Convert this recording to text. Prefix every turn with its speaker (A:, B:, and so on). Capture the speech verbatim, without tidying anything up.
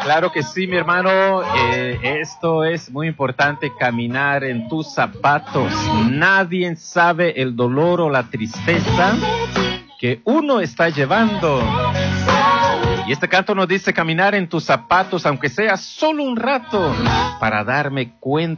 A: Claro que sí, mi hermano. Eh, esto es muy importante, caminar en tus zapatos. Nadie sabe el dolor o la tristeza que uno está llevando. Y este canto nos dice caminar en tus zapatos, aunque sea solo un rato, para darme cuenta